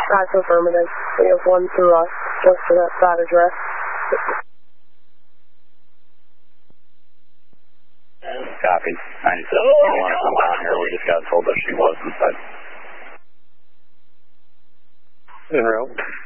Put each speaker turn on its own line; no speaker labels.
That's affirmative. We have one through us, just to that address.
Copy. 97. I want to come down here. We just got told that she was inside.
En route.